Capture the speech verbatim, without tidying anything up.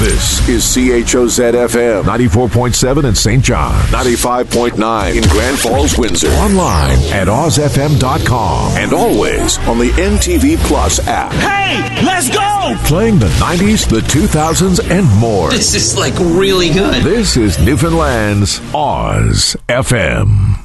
This is C H O Z F M. ninety-four point seven in Saint John. ninety-five point nine in Grand Falls, Windsor. Online at oz f m dot com. And always on the M T V Plus app. Hey, let's go! Playing the nineties, the two thousands, and more. This is like really good. This is Newfoundland's Oz F M.